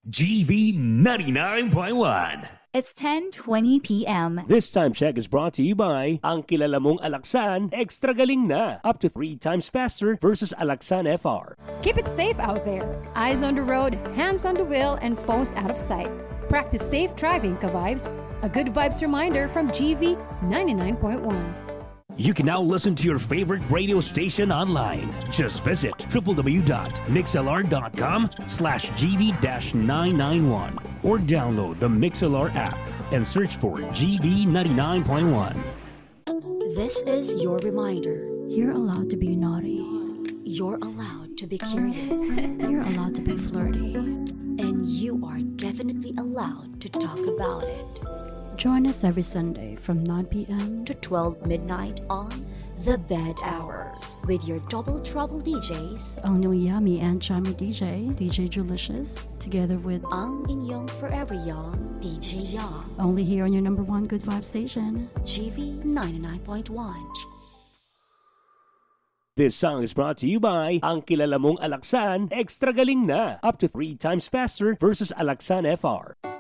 GV 99.1. It's 10:20 p.m. This time check is brought to you by ang kilala mong Alaxan, extra galing na, up to 3 times faster versus Alaxan FR. Keep it safe out there. Eyes on the road, hands on the wheel, and phones out of sight. Practice safe driving, ka-vibes. A good vibes reminder from GV 99.1. You can now listen to your favorite radio station online. Just visit www.mixlr.com/GV-991 or download the MixLR app and search for GV 99.1. This is your reminder. You're allowed to be naughty. You're allowed to be curious. You're allowed to be flirty. And you are definitely allowed to talk about it. Join us every Sunday from 9 p.m. to 12 midnight on The Bed Hours with your Double Trouble DJs, ang yummy and chummy DJ, DJ Julicious, together with ang inyong forever young, DJ Young. Only here on your number one good vibe station, GV 99.1. This song is brought to you by ang kilala mong Alaxan, extra galing na, up to 3 times faster versus Alaxan FR.